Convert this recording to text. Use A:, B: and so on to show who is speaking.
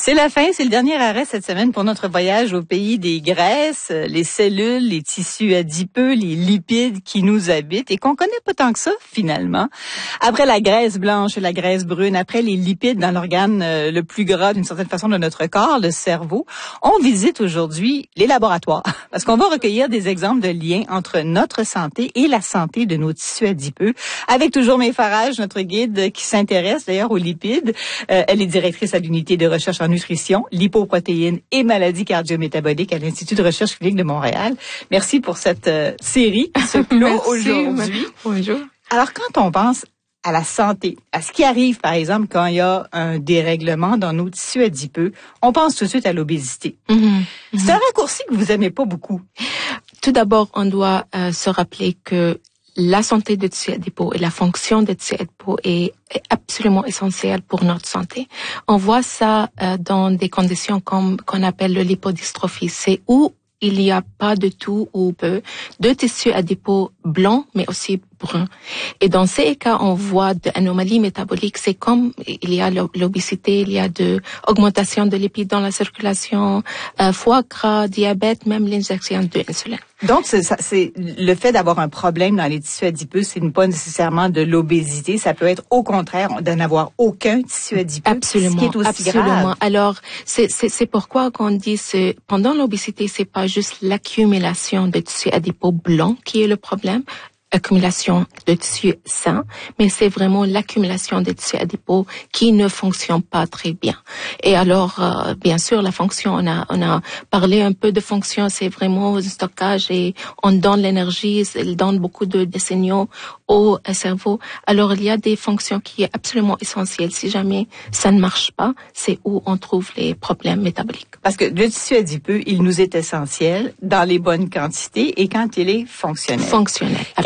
A: C'est la fin, c'est le dernier arrêt cette semaine pour notre voyage au pays des graisses, les cellules, les tissus adipeux, les lipides qui nous habitent et qu'on connaît pas tant que ça finalement. Après la graisse blanche et la graisse brune, après les lipides dans l'organe le plus gras d'une certaine façon de notre corps, le cerveau, on visite aujourd'hui les laboratoires parce qu'on va recueillir des exemples de liens entre notre santé et la santé de nos tissus adipeux avec toujours May Farage, notre guide qui s'intéresse d'ailleurs aux lipides. Elle est directrice à l'unité de recherche en nutrition, lipoprotéines et maladies cardio-métaboliques à l'Institut de recherche clinique de Montréal. Merci pour cette série qui se clôt aujourd'hui.
B: Bonjour.
A: Alors, quand on pense à la santé, à ce qui arrive, par exemple, quand il y a un dérèglement dans nos tissus adipeux, on pense tout de suite à l'obésité. C'est un raccourci que vous aimez pas beaucoup.
B: Tout d'abord, on doit se rappeler que la santé des tissus adipeux et la fonction des tissus adipeux est absolument essentielle pour notre santé. On voit ça dans des conditions comme qu'on appelle le lipodystrophie. C'est où il n'y a pas de tout ou peu de tissus adipeux blancs, mais aussi bruns. Et dans ces cas, on voit des anomalies métaboliques. C'est comme il y a l'obésité, il y a de augmentation de lipides dans la circulation, foie gras, diabète, même l'injection d'insuline.
A: Donc, c'est le fait d'avoir un problème dans les tissus adipeux, c'est pas nécessairement de l'obésité. Ça peut être au contraire de n'avoir aucun tissu adipeux,
B: absolument,
A: ce qui est aussi
B: absolument.
A: grave.
B: Alors, c'est pourquoi qu'on dit pendant l'obésité, c'est pas juste l'accumulation de tissus adipeux blancs qui est le problème, accumulation de tissus sains, mais c'est vraiment l'accumulation des tissus adipeux qui ne fonctionnent pas très bien. Et alors, bien sûr, la fonction, on a parlé un peu de fonction, c'est vraiment le stockage et on donne l'énergie, il donne beaucoup de signaux au cerveau. Alors, il y a des fonctions qui sont absolument essentielles. Si jamais ça ne marche pas, c'est où on trouve les problèmes métaboliques.
A: Parce que le tissu adipeux, il nous est essentiel dans les bonnes quantités et quand il est fonctionnel.
B: Fonctionnel.